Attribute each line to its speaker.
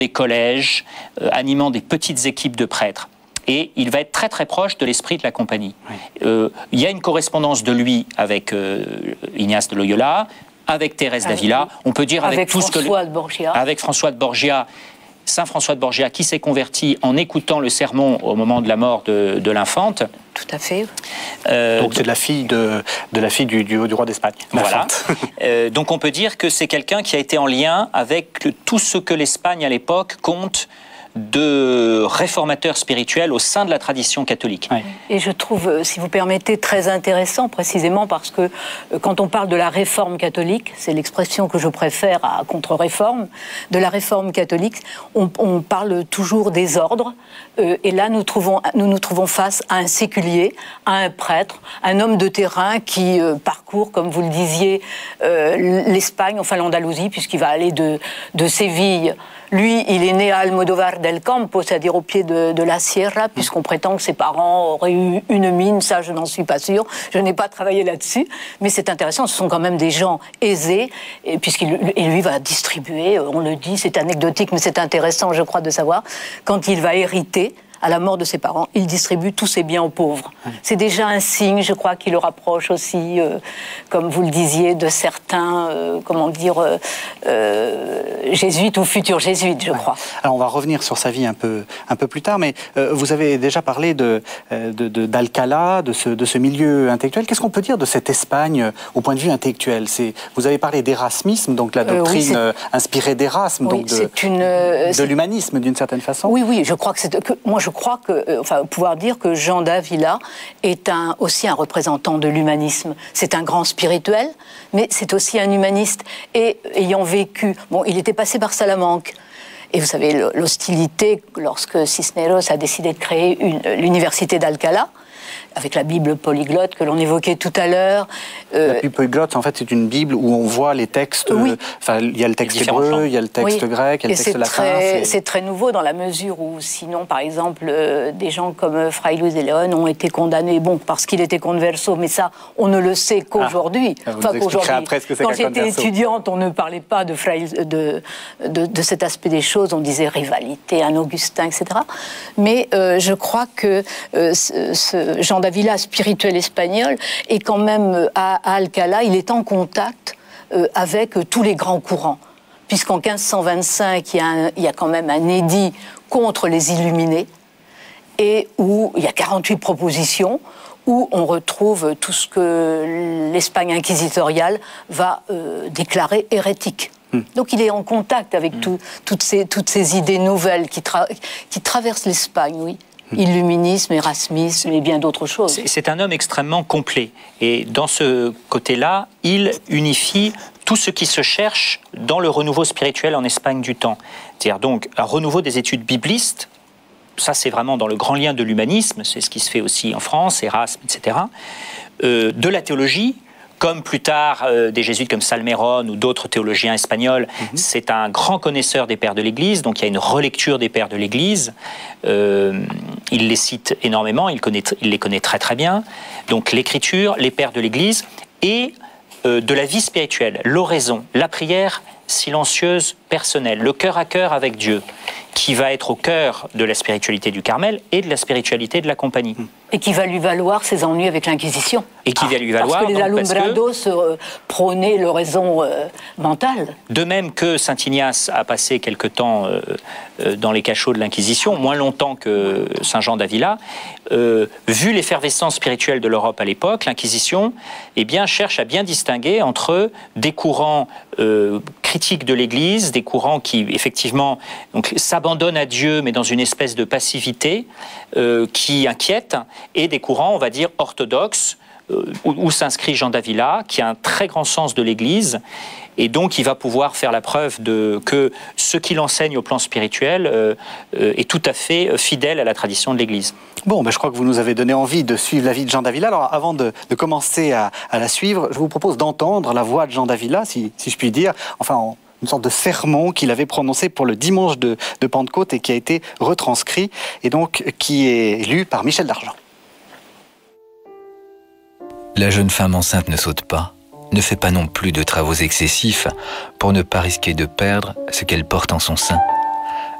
Speaker 1: des collèges, animant des petites équipes de prêtres. Et il va être très très proche de l'esprit de la compagnie. Oui. Il y a une correspondance de lui avec Ignace de Loyola, avec Thérèse d'Avila, on peut dire avec tout ce que... Avec François de Borgia. Saint François de Borgia qui s'est converti en écoutant le sermon au moment de la mort de l'infante.
Speaker 2: Tout à fait.
Speaker 3: Donc c'est de la fille du roi d'Espagne.
Speaker 1: Voilà. Donc on peut dire que c'est quelqu'un qui a été en lien avec tout ce que l'Espagne à l'époque compte de réformateurs spirituels au sein de la tradition catholique.
Speaker 2: Oui. Et je trouve, si vous permettez, très intéressant précisément parce que quand on parle de la réforme catholique, c'est l'expression que je préfère à contre-réforme, de la réforme catholique, on parle toujours des ordres et là nous nous trouvons face à un séculier, à un prêtre, un homme de terrain qui parcourt, comme vous le disiez, l'Espagne, enfin l'Andalousie, puisqu'il va aller de Séville. Lui, il est né à Almodóvar del Campo, c'est-à-dire au pied de la Sierra, puisqu'on prétend que ses parents auraient eu une mine, ça je n'en suis pas sûre, je n'ai pas travaillé là-dessus, mais c'est intéressant, ce sont quand même des gens aisés, et lui va distribuer, on le dit, c'est anecdotique, mais c'est intéressant, je crois, de savoir, quand il va hériter, à la mort de ses parents, il distribue tous ses biens aux pauvres. Oui. C'est déjà un signe, je crois, qui le rapproche aussi, comme vous le disiez, de certains, jésuites ou futurs jésuites, je crois.
Speaker 3: Alors on va revenir sur sa vie un peu plus tard, mais vous avez déjà parlé d'Alcalá, de ce milieu intellectuel. Qu'est-ce qu'on peut dire de cette Espagne au point de vue intellectuel?
Speaker 2: Vous
Speaker 3: avez parlé d'érasmisme, donc la doctrine inspirée d'Erasme, donc de l'humanisme d'une certaine façon.
Speaker 2: Oui, je crois que pouvoir dire que Jean d'Avila est aussi un représentant de l'humanisme. C'est un grand spirituel, mais c'est aussi un humaniste. Et ayant vécu... il était passé par Salamanque. Et vous savez, l'hostilité, lorsque Cisneros a décidé de créer l'université d'Alcalá, avec la Bible polyglotte que l'on évoquait tout à l'heure.
Speaker 3: La Bible polyglotte, en fait, c'est une Bible où on voit les textes.
Speaker 2: Oui.
Speaker 3: Il y a le texte hébreu, il y a le texte grec, il y a le texte latin.
Speaker 2: C'est très nouveau dans la mesure où, sinon, par exemple, des gens comme Fray Luis de León ont été condamnés, parce qu'il était converso, mais ça, on ne le sait qu'aujourd'hui. Quand j'étais étudiante, on ne parlait pas de cet aspect des choses, on disait rivalité, un Augustin, etc. Mais je crois que Jean d'Avila, spirituel espagnol, et quand même à Alcalá, il est en contact avec tous les grands courants. Puisqu'en 1525, il y a quand même un édit contre les Illuminés, et où il y a 48 propositions, où on retrouve tout ce que l'Espagne inquisitoriale va déclarer hérétique. Donc il est en contact avec toutes ces idées nouvelles qui traversent l'Espagne, oui. Illuminisme, érasmisme et bien d'autres choses.
Speaker 1: C'est un homme extrêmement complet. Et dans ce côté-là, il unifie tout ce qui se cherche dans le renouveau spirituel en Espagne du temps. C'est-à-dire donc un renouveau des études biblistes. Ça, c'est vraiment dans le grand lien de l'humanisme. C'est ce qui se fait aussi en France, Erasme, etc. De la théologie, comme plus tard des jésuites comme Salmerón ou d'autres théologiens espagnols, c'est un grand connaisseur des pères de l'Église, donc il y a une relecture des pères de l'Église. Il les cite énormément, il les connaît très très bien. Donc l'écriture, les pères de l'Église et de la vie spirituelle, l'oraison, la prière silencieuse personnelle, le cœur à cœur avec Dieu, qui va être au cœur de la spiritualité du Carmel et de la spiritualité de la compagnie.
Speaker 2: Et qui va lui valoir ses ennuis avec l'Inquisition.
Speaker 1: Et qui va lui valoir...
Speaker 2: Parce que les alumbrados prônaient l'oraison mentale.
Speaker 1: De même que Saint Ignace a passé quelque temps dans les cachots de l'Inquisition, moins longtemps que Saint Jean d'Avila, vu l'effervescence spirituelle de l'Europe à l'époque, l'Inquisition cherche à bien distinguer entre des courants critiques de l'Église, des courants qui, effectivement, s'abandonnent à Dieu, mais dans une espèce de passivité qui inquiète, et des courants, on va dire, orthodoxes, où s'inscrit Jean d'Avila, qui a un très grand sens de l'Église, et donc il va pouvoir faire la preuve que ce qu'il enseigne au plan spirituel est tout à fait fidèle à la tradition de l'Église.
Speaker 3: Bon, je crois que vous nous avez donné envie de suivre la vie de Jean d'Avila. Alors avant de commencer à la suivre, je vous propose d'entendre la voix de Jean d'Avila, si je puis dire, une sorte de sermon qu'il avait prononcé pour le dimanche de Pentecôte et qui a été retranscrit, et donc qui est lu par Michel d'Argent.
Speaker 4: La jeune femme enceinte ne saute pas, ne fait pas non plus de travaux excessifs pour ne pas risquer de perdre ce qu'elle porte en son sein.